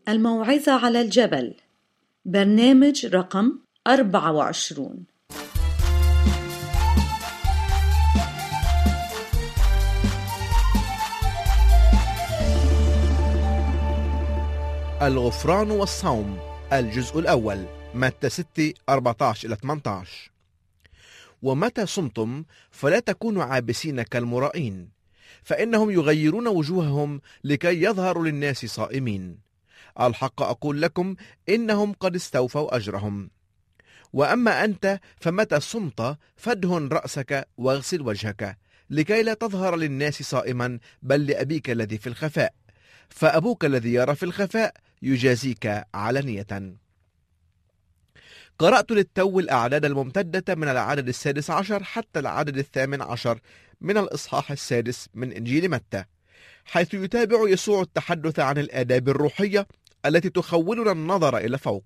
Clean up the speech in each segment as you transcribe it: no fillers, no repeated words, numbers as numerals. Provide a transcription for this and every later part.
الموعظة على الجبل، برنامج رقم 24. الغفران والصوم، الجزء الأول، متى 6:14-18. ومتى صمتم فلا تكونوا عابسين كالمرائين، فإنهم يغيرون وجوههم لكي يظهروا للناس صائمين. الحق أقول لكم إنهم قد استوفوا أجرهم. وأما أنت فمتى صمت فادهن رأسك واغسل وجهك، لكي لا تظهر للناس صائما، بل لأبيك الذي في الخفاء، فأبوك الذي يرى في الخفاء يجازيك علانية. قرأت للتو الأعداد الممتدة من العدد 16 حتى العدد 18 من الإصحاح 6 من إنجيل متى، حيث يتابع يسوع التحدث عن الآداب الروحية التي تخولنا النظر إلى فوق.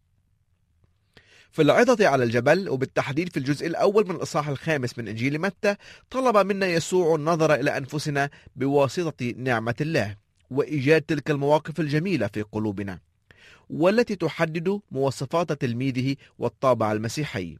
في العظة على الجبل، وبالتحديد في الجزء الأول من الإصحاح 5 من إنجيل متى، طلب منا يسوع النظر إلى أنفسنا بواسطة نعمة الله، وإيجاد تلك المواقف الجميلة في قلوبنا، والتي تحدد مواصفات تلميذه والطابع المسيحي.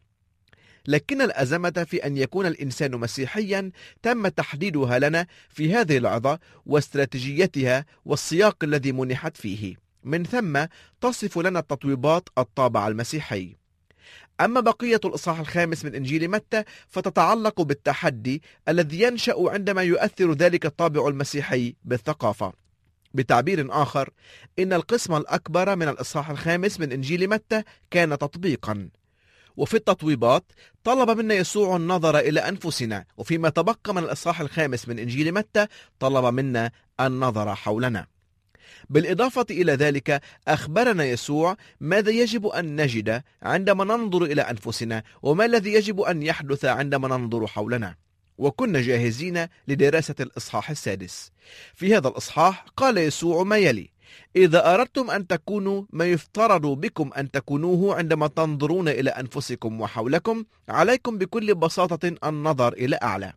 لكن الأزمة في أن يكون الإنسان مسيحيا تم تحديدها لنا في هذه العظة واستراتيجيتها والسياق الذي منحت فيه، من ثم تصف لنا التطويبات الطابع المسيحي. أما بقية الإصحاح 5 من إنجيل متى فتتعلق بالتحدي الذي ينشأ عندما يؤثر ذلك الطابع المسيحي بالثقافة. بتعبير آخر، إن القسم الأكبر من الإصحاح 5 من إنجيل متى كان تطبيقا، وفي التطويبات طلب منا يسوع النظر إلى أنفسنا، وفيما تبقى من الإصحاح 5 من إنجيل متى طلب منا النظر حولنا. بالإضافة إلى ذلك أخبرنا يسوع ماذا يجب أن نجد عندما ننظر إلى أنفسنا، وما الذي يجب أن يحدث عندما ننظر حولنا، وكنا جاهزين لدراسة الإصحاح 6. في هذا الإصحاح قال يسوع ما يلي: إذا أردتم أن تكونوا ما يفترض بكم أن تكونوه عندما تنظرون إلى أنفسكم وحولكم، عليكم بكل بساطة النظر إلى أعلى.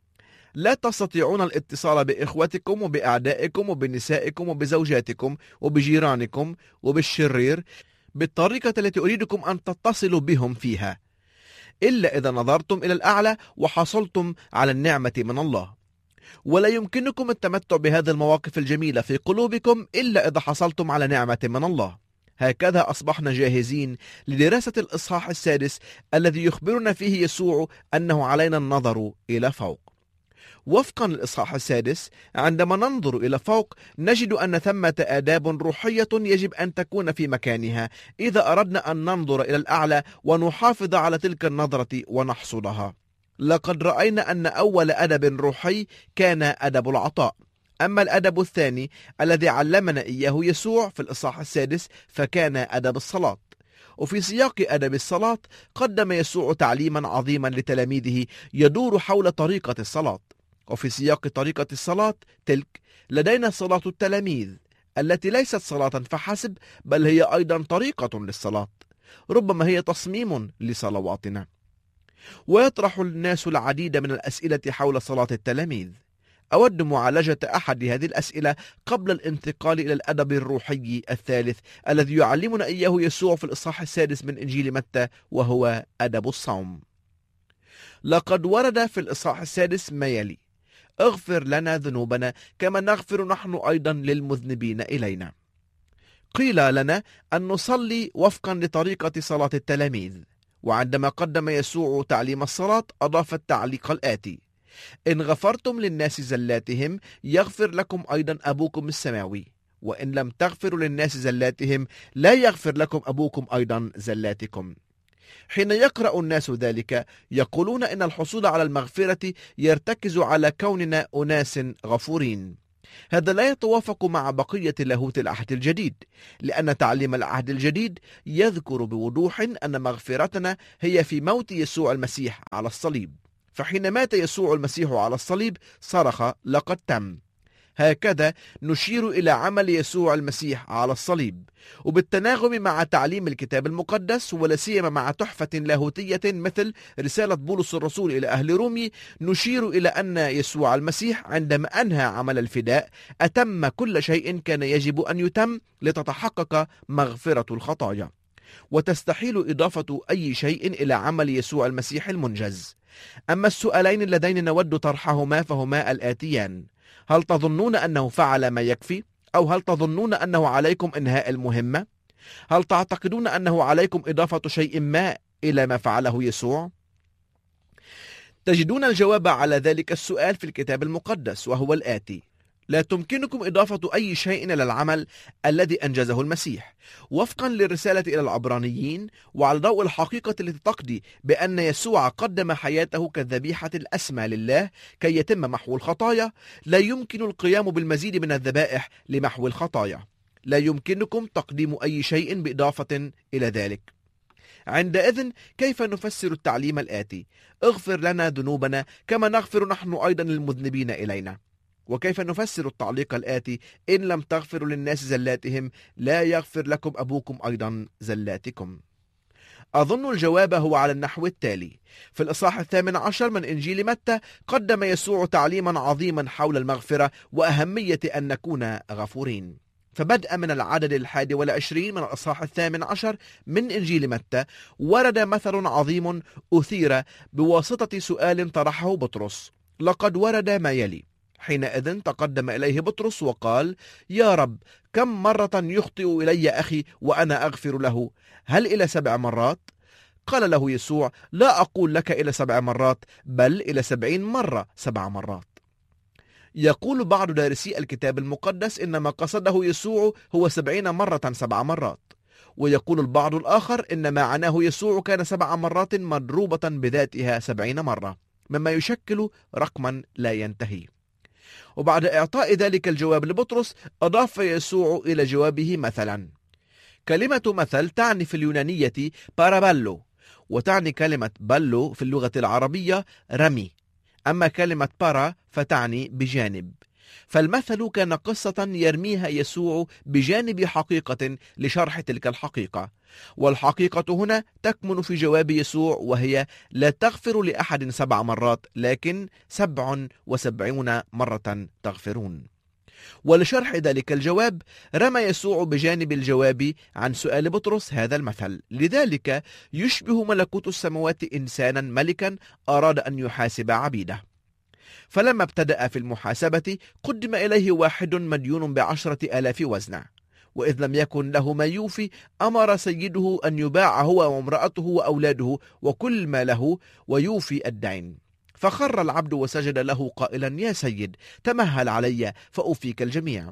لا تستطيعون الاتصال بإخوتكم وبأعدائكم وبنسائكم وبزوجاتكم وبجيرانكم وبالشرير بالطريقة التي أريدكم أن تتصلوا بهم فيها، إلا إذا نظرتم إلى الأعلى وحصلتم على النعمة من الله. ولا يمكنكم التمتع بهذه المواقف الجميلة في قلوبكم إلا إذا حصلتم على نعمة من الله. هكذا أصبحنا جاهزين لدراسة الإصحاح 6 الذي يخبرنا فيه يسوع أنه علينا النظر إلى فوق. وفقا للإصحاح 6، عندما ننظر إلى فوق نجد أن ثمة آداب روحية يجب أن تكون في مكانها إذا أردنا أن ننظر إلى الأعلى ونحافظ على تلك النظرة ونحصدها. لقد رأينا أن أول أدب روحي كان أدب العطاء، أما الأدب الثاني الذي علمنا إياه يسوع في الإصحاح 6 فكان أدب الصلاة. وفي سياق أدب الصلاة قدم يسوع تعليما عظيما لتلاميذه يدور حول طريقة الصلاة. وفي سياق طريقة الصلاة تلك لدينا صلاة التلاميذ التي ليست صلاة فحسب، بل هي أيضا طريقة للصلاة، ربما هي تصميم لصلواتنا. ويطرح الناس العديد من الأسئلة حول صلاة التلاميذ. أود معالجة أحد هذه الأسئلة قبل الانتقال إلى الأدب الروحي الثالث الذي يعلمنا إياه يسوع في الإصحاح 6 من إنجيل متى، وهو أدب الصوم. لقد ورد في الإصحاح 6 ما يلي: اغفر لنا ذنوبنا كما نغفر نحن أيضا للمذنبين إلينا. قيل لنا أن نصلي وفقا لطريقة صلاة التلاميذ، وعندما قدم يسوع تعليم الصلاة أضاف التعليق الآتي: إن غفرتم للناس زلاتهم يغفر لكم أيضا أبوكم السماوي، وإن لم تغفروا للناس زلاتهم لا يغفر لكم أبوكم أيضا زلاتكم. حين يقرأ الناس ذلك يقولون إن الحصول على المغفرة يرتكز على كوننا أناس غفورين. هذا لا يتوافق مع بقية لاهوت العهد الجديد، لأن تعليم العهد الجديد يذكر بوضوح أن مغفرتنا هي في موت يسوع المسيح على الصليب. فحين مات يسوع المسيح على الصليب صرخ: لقد تم. هكذا نشير إلى عمل يسوع المسيح على الصليب، وبالتناغم مع تعليم الكتاب المقدس ولا سيما مع تحفة لاهوتية مثل رسالة بولس الرسول إلى أهل رومي، نشير إلى أن يسوع المسيح عندما أنهى عمل الفداء أتم كل شيء كان يجب أن يتم لتتحقق مغفرة الخطايا، وتستحيل إضافة أي شيء إلى عمل يسوع المسيح المنجز. أما السؤالين اللذين نود طرحهما فهما الآتيان: هل تظنون أنه فعل ما يكفي؟ أو هل تظنون أنه عليكم إنهاء المهمة؟ هل تعتقدون أنه عليكم إضافة شيء ما إلى ما فعله يسوع؟ تجدون الجواب على ذلك السؤال في الكتاب المقدس، وهو الآتي: لا تمكنكم إضافة أي شيء إلى العمل الذي أنجزه المسيح، وفقا للرسالة إلى العبرانيين، وعلى ضوء الحقيقة التي تقضي بأن يسوع قدم حياته كالذبيحة الأسمى لله كي يتم محو الخطايا. لا يمكن القيام بالمزيد من الذبائح لمحو الخطايا. لا يمكنكم تقديم أي شيء بإضافة إلى ذلك. عندئذ كيف نفسر التعليم الآتي: اغفر لنا ذنوبنا كما نغفر نحن أيضا للمذنبين إلينا؟ وكيف نفسر التعليق الآتي: إن لم تغفروا للناس زلاتهم لا يغفر لكم أبوكم أيضا زلاتكم؟ أظن الجواب هو على النحو التالي: في الإصحاح 18 من إنجيل متى قدم يسوع تعليما عظيما حول المغفرة وأهمية أن نكون غفورين. فبدءا من العدد 21 من الإصحاح 18 من إنجيل متى ورد مثل عظيم أثير بواسطة سؤال طرحه بطرس. لقد ورد ما يلي: حينئذ تقدم إليه بطرس وقال: يا رب، كم مرة يخطئ إلي أخي وأنا أغفر له؟ هل إلى 7 مرات؟ قال له يسوع: لا أقول لك إلى 7 مرات، بل إلى 70 مرة 7 مرات. يقول بعض دارسي الكتاب المقدس إن ما قصده يسوع هو 70 مرة 7 مرات، ويقول البعض الآخر إن ما عناه يسوع كان 7 مرات مضروبة بذاتها 70 مرة، مما يشكل رقما لا ينتهي. وبعد إعطاء ذلك الجواب لبطرس أضاف يسوع إلى جوابه مثلا. كلمة مثل تعني في اليونانية بارابالو، وتعني كلمة بالو في اللغة العربية رمي، أما كلمة بارا فتعني بجانب. فالمثل كان قصة يرميها يسوع بجانب حقيقة لشرح تلك الحقيقة، والحقيقة هنا تكمن في جواب يسوع، وهي: لا تغفر لأحد 7 مرات، لكن 77 مرة تغفرون. ولشرح ذلك الجواب رمى يسوع بجانب الجواب عن سؤال بطرس هذا المثل. لذلك يشبه ملكوت السماوات إنسانا ملكا أراد أن يحاسب عبيده، فلما ابتدأ في المحاسبة قدم إليه واحد مديون ب10,000 وزنة، وإذ لم يكن له ما يوفي أمر سيده أن يباع هو وامرأته وأولاده وكل ما له ويوفي الدين. فخر العبد وسجد له قائلا: يا سيد، تمهل علي فأوفيك الجميع.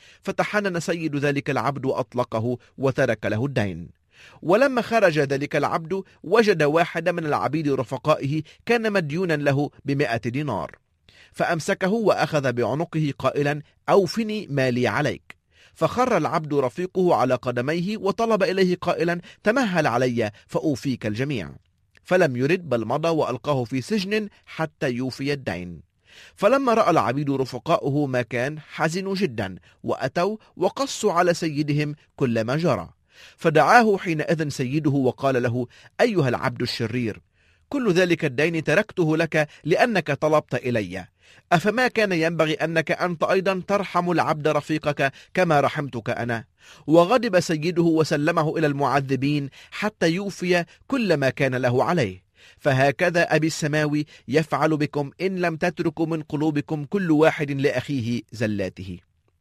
فتحنن سيد ذلك العبد وأطلقه وترك له الدين. ولما خرج ذلك العبد وجد واحد من العبيد رفقائه كان مديونا له ب100 دينار، فأمسكه وأخذ بعنقه قائلا: أوفني مالي عليك. فخر العبد رفيقه على قدميه وطلب إليه قائلا: تمهل علي فأوفيك الجميع. فلم يرد، بل مضى وألقاه في سجن حتى يوفي الدين. فلما رأى العبيد رفقاؤه ما كان حزنوا جدا، وأتوا وقصوا على سيدهم كل ما جرى. فدعاه حينئذ سيده وقال له: أيها العبد الشرير، كل ذلك الدين تركته لك لأنك طلبت إلي. أفما كان ينبغي أنك أنت أيضا ترحم العبد رفيقك كما رحمتك أنا؟ وغضب سيده وسلمه إلى المعذبين حتى يوفي كل ما كان له عليه. فهكذا أبي السماوي يفعل بكم إن لم تتركوا من قلوبكم كل واحد لأخيه زلاته.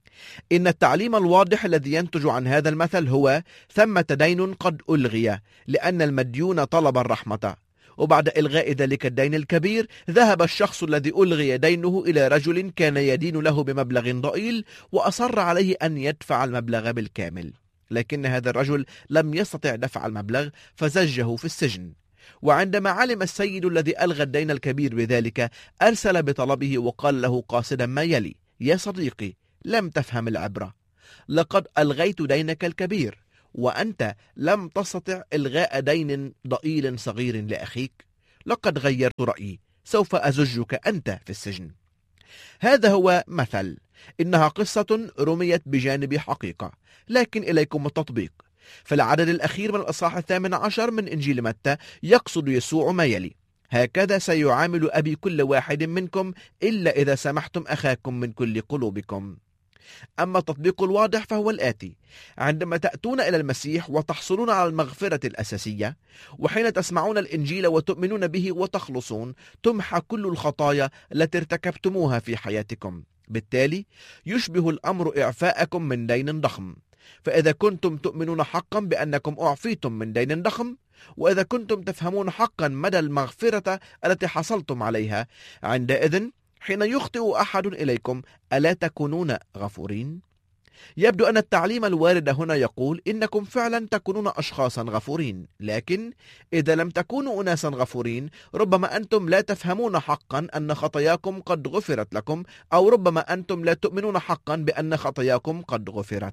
إن التعليم الواضح الذي ينتج عن هذا المثل هو: ثمة دين قد ألغي لأن المديون طلب الرحمة. وبعد إلغاء ذلك الدين الكبير ذهب الشخص الذي ألغي دينه إلى رجل كان يدين له بمبلغ ضئيل، وأصر عليه أن يدفع المبلغ بالكامل، لكن هذا الرجل لم يستطع دفع المبلغ فزجه في السجن. وعندما علم السيد الذي ألغى الدين الكبير بذلك أرسل بطلبه وقال له قاصدا ما يلي: يا صديقي، لم تفهم العبرة. لقد ألغيت دينك الكبير وأنت لم تستطع إلغاء دين ضئيل صغير لأخيك. لقد غيرت رأيي، سوف أزجك أنت في السجن. هذا هو مثل، إنها قصة رميت بجانب حقيقة، لكن إليكم التطبيق. في العدد الأخير من الإصحاح 18 من إنجيل متى يقصد يسوع ما يلي: هكذا سيعامل أبي كل واحد منكم إلا إذا سمحتم أخاكم من كل قلوبكم. أما التطبيق الواضح فهو الآتي: عندما تأتون إلى المسيح وتحصلون على المغفرة الأساسية، وحين تسمعون الإنجيل وتؤمنون به وتخلصون، تمحى كل الخطايا التي ارتكبتموها في حياتكم. بالتالي يشبه الأمر إعفاءكم من دين ضخم. فإذا كنتم تؤمنون حقا بأنكم أعفيتم من دين ضخم، وإذا كنتم تفهمون حقا مدى المغفرة التي حصلتم عليها، عندئذ حين يخطئ أحد إليكم ألا تكونون غفورين؟ يبدو أن التعليم الوارد هنا يقول إنكم فعلا تكونون أشخاصا غفورين، لكن إذا لم تكونوا أناسا غفورين، ربما أنتم لا تفهمون حقا أن خطاياكم قد غفرت لكم، أو ربما أنتم لا تؤمنون حقا بأن خطاياكم قد غفرت.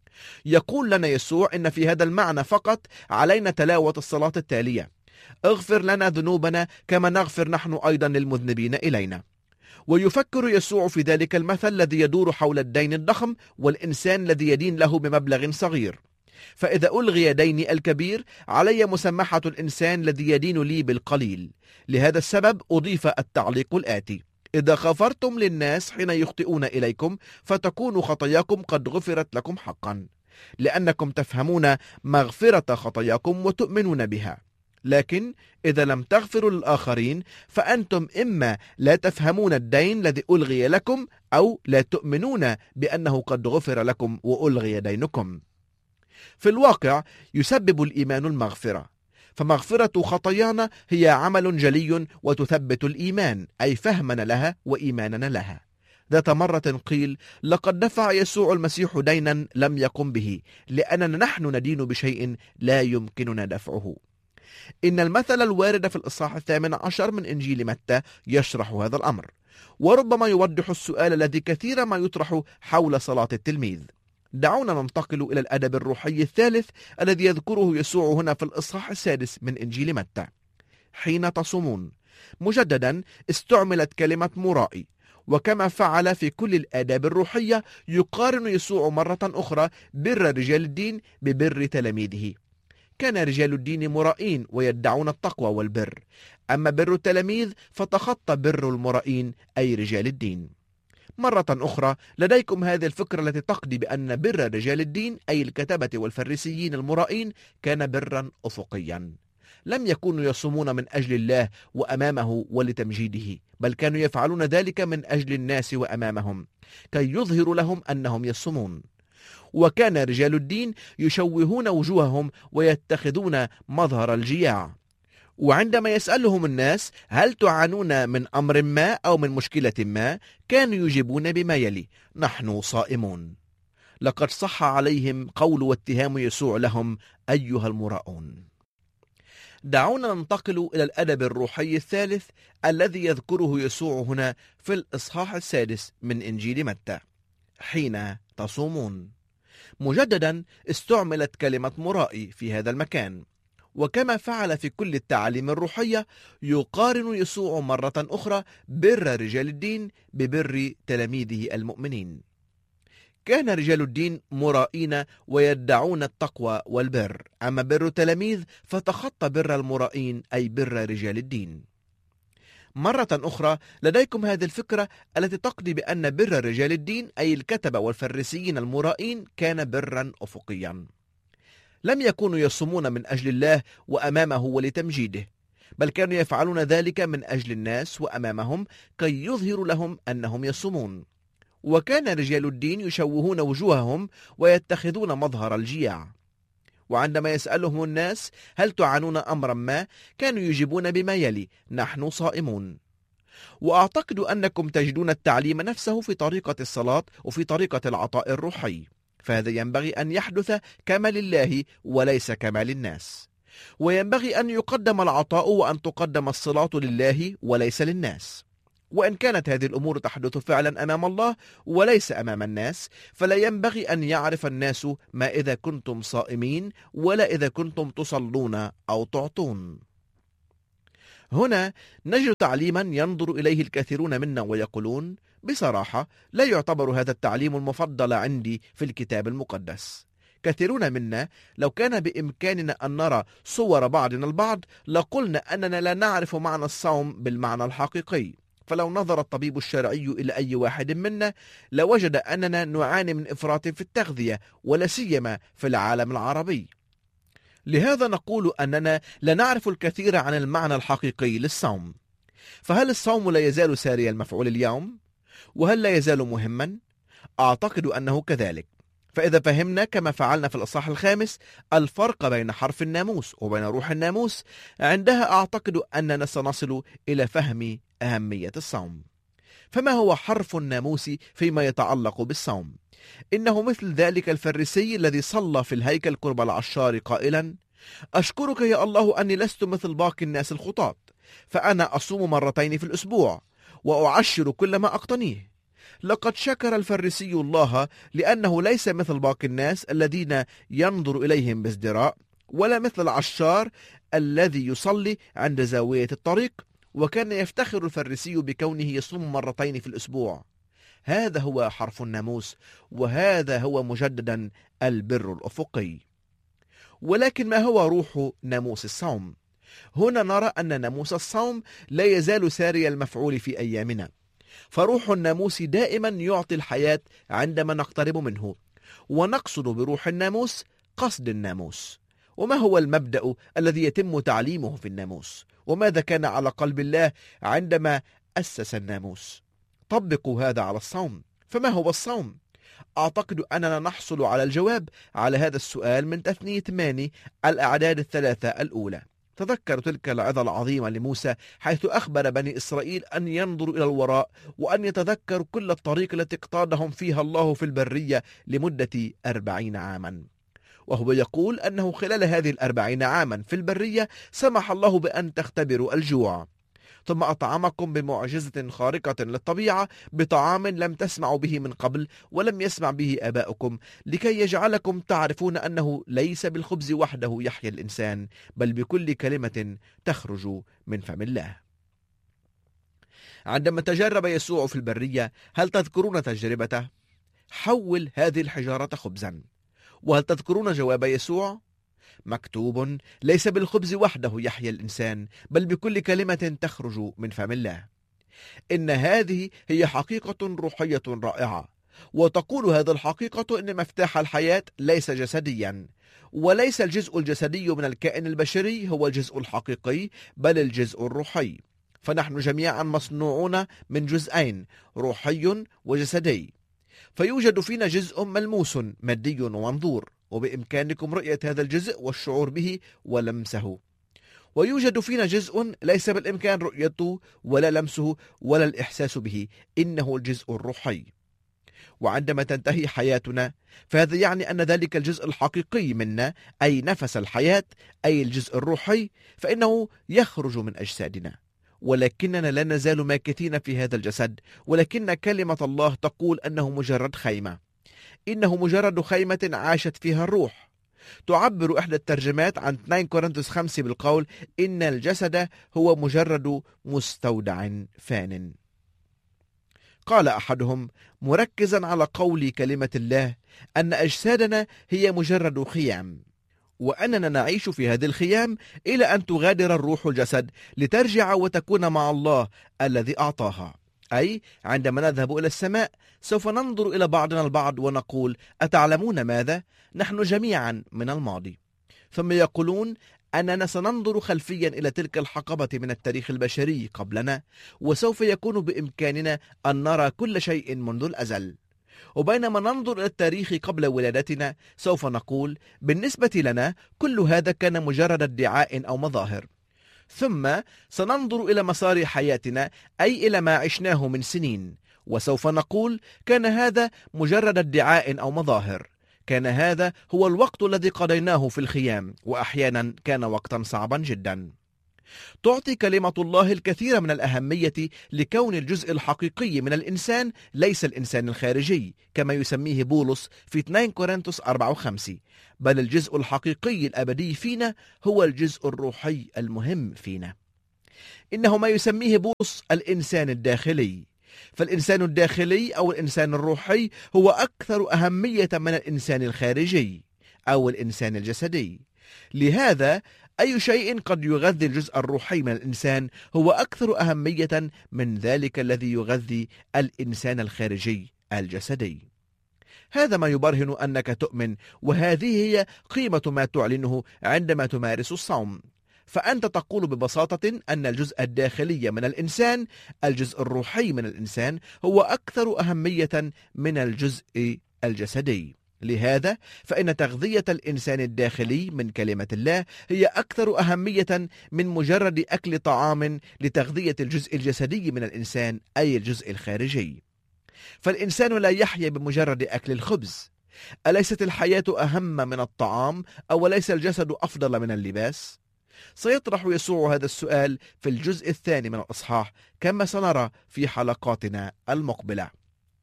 يقول لنا يسوع إن في هذا المعنى فقط علينا تلاوة الصلاة التالية: اغفر لنا ذنوبنا كما نغفر نحن أيضا للمذنبين إلينا. ويفكر يسوع في ذلك المثل الذي يدور حول الدين الضخم والإنسان الذي يدين له بمبلغ صغير. فإذا ألغي ديني الكبير، علي مسامحة الإنسان الذي يدين لي بالقليل. لهذا السبب أضيف التعليق الآتي: إذا غفرتم للناس حين يخطئون إليكم، فتكون خطاياكم قد غفرت لكم حقا، لأنكم تفهمون مغفرة خطاياكم وتؤمنون بها. لكن إذا لم تغفروا للآخرين، فأنتم إما لا تفهمون الدين الذي ألغي لكم، أو لا تؤمنون بأنه قد غفر لكم وألغي دينكم. في الواقع يسبب الإيمان المغفرة، فمغفرة خطايانا هي عمل جلي وتثبت الإيمان، أي فهمنا لها وإيماننا لها. ذات مرة قيل: لقد دفع يسوع المسيح دينا لم يقم به، لأننا نحن ندين بشيء لا يمكننا دفعه. إن المثل الوارد في الإصحاح 18 من إنجيل متى يشرح هذا الأمر، وربما يوضح السؤال الذي كثيرا ما يطرح حول صلاة التلميذ. دعونا ننتقل إلى الأدب الروحي الثالث الذي يذكره يسوع هنا في الإصحاح 6 من إنجيل متى: حين تصومون. مجددا استعملت كلمة مرائي، وكما فعل في كل الآداب الروحية يقارن يسوع مرة أخرى بر رجال الدين ببر تلاميذه. كان رجال الدين مرائين ويدعون التقوى والبر، أما بر التلاميذ فتخطى بر المرائين أي رجال الدين. مرة أخرى لديكم هذه الفكرة التي تقضي بأن بر رجال الدين أي الكتبة والفريسيين المرائين كان برا أفقيا. لم يكونوا يصومون من أجل الله وأمامه ولتمجيده، بل كانوا يفعلون ذلك من أجل الناس وأمامهم كي يظهروا لهم أنهم يصومون. وكان رجال الدين يشوهون وجوههم ويتخذون مظهر الجياع. وعندما يسألهم الناس: هل تعانون من أمر ما أو من مشكلة ما؟ كانوا يجيبون بما يلي: نحن صائمون. لقد صح عليهم قول واتهام يسوع لهم: أيها المراؤون. دعونا ننتقل إلى الأدب الروحي الثالث الذي يذكره يسوع هنا في الإصحاح 6 من إنجيل متى: حين تصومون. مجددا استعملت كلمة مرائي في هذا المكان، وكما فعل في كل التعاليم الروحية يقارن يسوع مرة أخرى بر رجال الدين ببر تلاميذه المؤمنين. كان رجال الدين مرائين ويدعون التقوى والبر، أما بر التلاميذ فتخطى بر المرائين أي بر رجال الدين. مرة أخرى لديكم هذه الفكرة التي تقضي بأن بر رجال الدين أي الكتبة والفريسيين المرائين كان برا أفقيا. لم يكونوا يصومون من أجل الله وأمامه ولتمجيده، بل كانوا يفعلون ذلك من أجل الناس وأمامهم كي يظهروا لهم أنهم يصومون. وكان رجال الدين يشوهون وجوههم ويتخذون مظهر الجياع. وعندما يسألهم الناس: هل تعانون أمرا ما؟ كانوا يجيبون بما يلي: نحن صائمون. وأعتقد أنكم تجدون التعليم نفسه في طريقة الصلاة وفي طريقة العطاء الروحي، فهذا ينبغي أن يحدث كما لله وليس كما للناس. وينبغي أن يقدم العطاء وأن تقدم الصلاة لله وليس للناس. وإن كانت هذه الأمور تحدث فعلا أمام الله وليس أمام الناس، فلا ينبغي أن يعرف الناس ما إذا كنتم صائمين ولا إذا كنتم تصلون أو تعطون. هنا نجد تعليما ينظر إليه الكثيرون منا ويقولون: بصراحة لا يعتبر هذا التعليم المفضل عندي في الكتاب المقدس. كثيرون منا لو كان بإمكاننا أن نرى صور بعضنا البعض لقلنا أننا لا نعرف معنى الصوم بالمعنى الحقيقي. فلو نظر الطبيب الشرعي إلى أي واحد منا لوجد أننا نعاني من إفراط في التغذية، ولا سيما في العالم العربي. لهذا نقول أننا لا نعرف الكثير عن المعنى الحقيقي للصوم. فهل الصوم لا يزال ساري المفعول اليوم؟ وهل لا يزال مهما؟ أعتقد أنه كذلك. فإذا فهمنا كما فعلنا في الإصحاح 5 الفرق بين حرف الناموس وبين روح الناموس، عندها أعتقد أننا سنصل إلى فهم أهمية الصوم. فما هو حرف الناموس فيما يتعلق بالصوم؟ إنه مثل ذلك الفريسي الذي صلى في الهيكل قرب العشار قائلا: أشكرك يا الله أني لست مثل باقي الناس الخطاة، فأنا أصوم مرتين في الأسبوع وأعشر كل ما أقتنيه. لقد شكر الفريسي الله لأنه ليس مثل باقي الناس الذين ينظر إليهم بازدراء، ولا مثل العشار الذي يصلي عند زاوية الطريق. وكان يفتخر الفريسي بكونه يصوم مرتين في الأسبوع. هذا هو حرف الناموس، وهذا هو مجددا البر الأفقي. ولكن ما هو روح ناموس الصوم؟ هنا نرى أن ناموس الصوم لا يزال ساري المفعول في أيامنا. فروح الناموس دائما يعطي الحياة عندما نقترب منه، ونقصد بروح الناموس قصد الناموس. وما هو المبدأ الذي يتم تعليمه في الناموس؟ وماذا كان على قلب الله عندما أسس الناموس؟ طبقوا هذا على الصوم. فما هو الصوم؟ أعتقد أننا نحصل على الجواب على هذا السؤال من تثنية 8 الأعداد 3 الأولى. تذكروا تلك العظة العظيمة لموسى حيث أخبر بني إسرائيل أن ينظروا إلى الوراء وأن يتذكروا كل الطريق التي اقتادهم فيها الله في البرية لمدة 40 عاما. وهو يقول أنه خلال هذه 40 عاما في البرية سمح الله بأن تختبروا الجوع، ثم أطعمكم بمعجزة خارقة للطبيعة بطعام لم تسمعوا به من قبل ولم يسمع به آباؤكم، لكي يجعلكم تعرفون أنه ليس بالخبز وحده يحيا الإنسان، بل بكل كلمة تخرج من فم الله. عندما تجرب يسوع في البرية، هل تذكرون تجربته؟ حول هذه الحجارة خبزا. وهل تذكرون جواب يسوع؟ مكتوب: ليس بالخبز وحده يحيا الإنسان، بل بكل كلمة تخرج من فم الله. إن هذه هي حقيقة روحية رائعة، وتقول هذه الحقيقة إن مفتاح الحياة ليس جسديا، وليس الجزء الجسدي من الكائن البشري هو الجزء الحقيقي، بل الجزء الروحي. فنحن جميعا مصنوعون من جزئين، روحي وجسدي. فيوجد فينا جزء ملموس مادي ومنظور، وبإمكانكم رؤية هذا الجزء والشعور به ولمسه. ويوجد فينا جزء ليس بالإمكان رؤيته ولا لمسه ولا الإحساس به، إنه الجزء الروحي. وعندما تنتهي حياتنا فهذا يعني أن ذلك الجزء الحقيقي منا، أي نفس الحياة، أي الجزء الروحي، فإنه يخرج من أجسادنا. ولكننا لا نزال ماكثين في هذا الجسد، ولكن كلمة الله تقول أنه مجرد خيمة. إنه مجرد خيمة عاشت فيها الروح. تعبر إحدى الترجمات عن 2 كورنثوس 5 بالقول: إن الجسد هو مجرد مستودع فان. قال أحدهم مركزا على قول كلمة الله أن أجسادنا هي مجرد خيام، وأننا نعيش في هذه الخيام إلى أن تغادر الروح الجسد لترجع وتكون مع الله الذي أعطاها. أي عندما نذهب إلى السماء سوف ننظر إلى بعضنا البعض ونقول: أتعلمون ماذا؟ نحن جميعا من الماضي. ثم يقولون أننا سننظر خلفيا إلى تلك الحقبة من التاريخ البشري قبلنا، وسوف يكون بإمكاننا أن نرى كل شيء منذ الأزل. وبينما ننظر إلى التاريخ قبل ولادتنا سوف نقول: بالنسبة لنا كل هذا كان مجرد ادعاء أو مظاهر. ثم سننظر إلى مسار حياتنا، أي إلى ما عشناه من سنين، وسوف نقول: كان هذا مجرد ادعاء أو مظاهر. كان هذا هو الوقت الذي قضيناه في الخيام، وأحيانا كان وقتا صعبا جدا. تعطي كلمة الله الكثير من الأهمية لكون الجزء الحقيقي من الإنسان ليس الإنسان الخارجي كما يسميه بولس في 2 كورنثوس 4 و5، بل الجزء الحقيقي الأبدي فينا هو الجزء الروحي المهم فينا. إنه ما يسميه بولس الإنسان الداخلي، فالإنسان الداخلي أو الإنسان الروحي هو أكثر أهمية من الإنسان الخارجي أو الإنسان الجسدي. لهذا أي شيء قد يغذي الجزء الروحي من الإنسان هو أكثر أهمية من ذلك الذي يغذي الإنسان الخارجي الجسدي. هذا ما يبرهن أنك تؤمن، وهذه هي قيمة ما تعلنه عندما تمارس الصوم. فأنت تقول ببساطة أن الجزء الداخلي من الإنسان، الجزء الروحي من الإنسان، هو أكثر أهمية من الجزء الجسدي. لهذا فإن تغذية الإنسان الداخلي من كلمة الله هي أكثر أهمية من مجرد أكل طعام لتغذية الجزء الجسدي من الإنسان، أي الجزء الخارجي. فالإنسان لا يحيا بمجرد أكل الخبز. أليست الحياة أهم من الطعام؟ أو ليس الجسد أفضل من اللباس؟ سيطرح يسوع هذا السؤال في الجزء الثاني من الإصحاح كما سنرى في حلقاتنا المقبلة.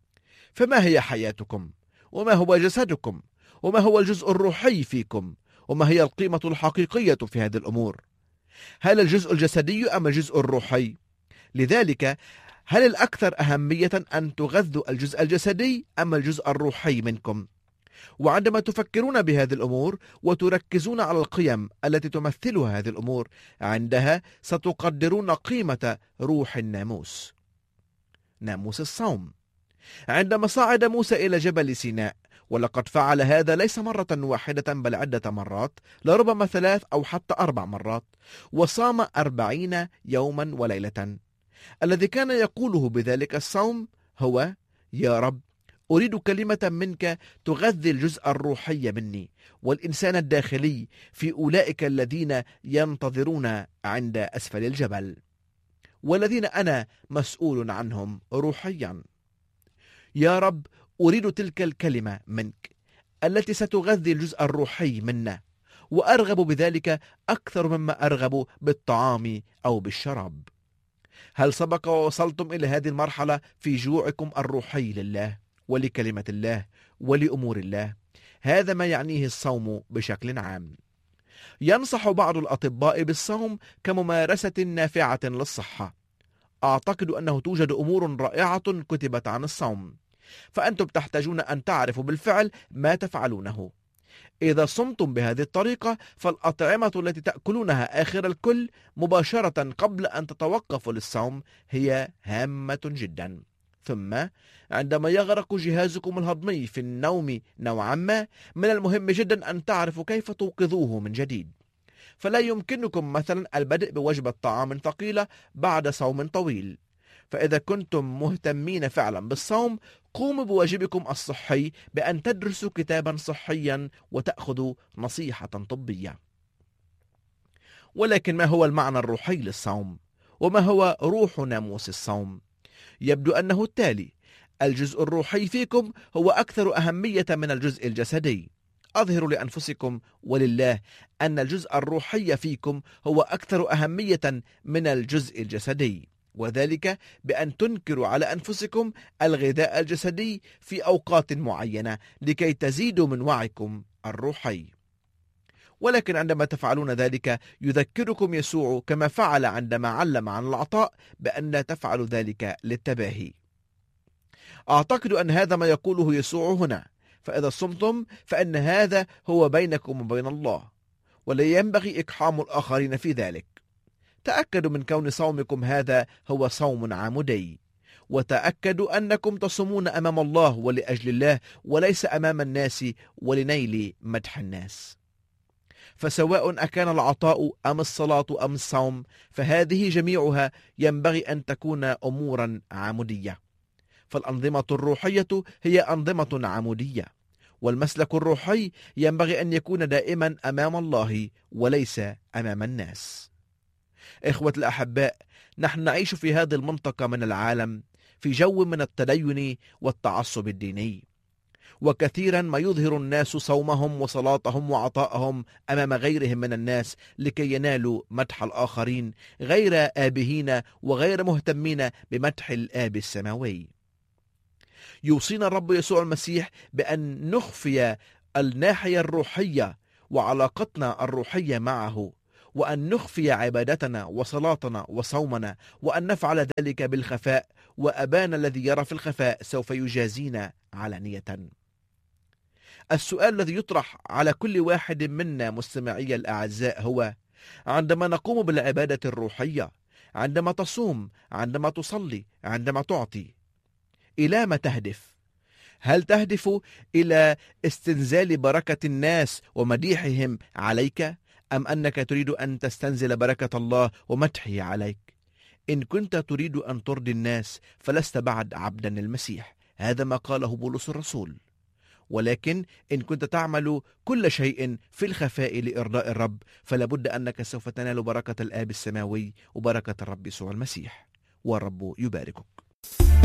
فما هي حياتكم؟ وما هو جسدكم؟ وما هو الجزء الروحي فيكم؟ وما هي القيمة الحقيقية في هذه الأمور؟ هل الجزء الجسدي أم الجزء الروحي؟ لذلك هل الأكثر أهمية أن تغذوا الجزء الجسدي أم الجزء الروحي منكم؟ وعندما تفكرون بهذه الأمور وتركزون على القيم التي تمثلها هذه الأمور، عندها ستقدرون قيمة روح الناموس، ناموس الصوم. عندما صعد موسى إلى جبل سيناء، ولقد فعل هذا ليس مرة واحدة بل عدة مرات، لربما 3 أو حتى 4 مرات، وصام 40 يوما وليلة. الذي كان يقوله بذلك الصوم هو: يا رب، أريد كلمة منك تغذي الجزء الروحي مني والإنسان الداخلي في أولئك الذين ينتظرون عند أسفل الجبل، والذين أنا مسؤول عنهم روحيا. يا رب، أريد تلك الكلمة منك التي ستغذي الجزء الروحي منا، وأرغب بذلك أكثر مما أرغب بالطعام أو بالشراب. هل سبق ووصلتم إلى هذه المرحلة في جوعكم الروحي لله ولكلمة الله ولأمور الله؟ هذا ما يعنيه الصوم بشكل عام. ينصح بعض الأطباء بالصوم كممارسة نافعة للصحة. أعتقد أنه توجد أمور رائعة كتبت عن الصوم، فأنتم تحتاجون أن تعرفوا بالفعل ما تفعلونه. إذا صمتم بهذه الطريقة، فالأطعمة التي تأكلونها آخر الكل مباشرة قبل أن تتوقفوا للصوم هي هامة جدا. ثم عندما يغرق جهازكم الهضمي في النوم نوعا ما، من المهم جدا أن تعرفوا كيف توقظوه من جديد. فلا يمكنكم مثلا البدء بوجبة طعام ثقيلة بعد صوم طويل. فإذا كنتم مهتمين فعلا بالصوم، قوموا بواجبكم الصحي بأن تدرسوا كتابا صحيا وتأخذوا نصيحة طبية. ولكن ما هو المعنى الروحي للصوم؟ وما هو روح ناموس الصوم؟ يبدو أنه التالي: الجزء الروحي فيكم هو أكثر أهمية من الجزء الجسدي. أظهروا لأنفسكم ولله أن الجزء الروحي فيكم هو أكثر أهمية من الجزء الجسدي، وذلك بأن تنكروا على أنفسكم الغذاء الجسدي في أوقات معينة لكي تزيدوا من وعيكم الروحي. ولكن عندما تفعلون ذلك، يذكركم يسوع كما فعل عندما علم عن العطاء بأن لا تفعلوا ذلك للتباهي. أعتقد أن هذا ما يقوله يسوع هنا. فإذا صمتم فإن هذا هو بينكم وبين الله، ولا ينبغي إقحام الآخرين في ذلك. تأكدوا من كون صومكم هذا هو صوم عمودي، وتأكدوا أنكم تصومون أمام الله ولأجل الله، وليس أمام الناس ولنيل مدح الناس. فسواء أكان العطاء أم الصلاة أم الصوم، فهذه جميعها ينبغي أن تكون أمورا عمودية. فالأنظمة الروحية هي أنظمة عمودية، والمسلك الروحي ينبغي أن يكون دائما أمام الله وليس أمام الناس. إخوة الأحباء، نحن نعيش في هذه المنطقة من العالم في جو من التدين والتعصب الديني، وكثيرا ما يظهر الناس صومهم وصلاتهم وعطائهم أمام غيرهم من الناس لكي ينالوا مدح الآخرين، غير آبهين وغير مهتمين بمدح الآب السماوي. يوصينا الرب يسوع المسيح بأن نخفي الناحية الروحية وعلاقتنا الروحية معه، وأن نخفي عبادتنا وصلاتنا وصومنا، وأن نفعل ذلك بالخفاء وأبانا الذي يرى في الخفاء سوف يجازينا علانية. السؤال الذي يطرح على كل واحد منا مستمعي الأعزاء هو: عندما نقوم بالعبادة الروحية، عندما تصوم، عندما تصلي، عندما تعطي، إلى ما تهدف؟ هل تهدف إلى استنزال بركة الناس ومديحهم عليك، أم أنك تريد أن تستنزل بركة الله ومدحه عليك؟ إن كنت تريد أن ترضي الناس فلست بعد عبدا المسيح، هذا ما قاله بولس الرسول. ولكن إن كنت تعمل كل شيء في الخفاء لإرضاء الرب، فلابد أنك سوف تنال بركة الآب السماوي وبركة الرب يسوع المسيح، والرب يباركك.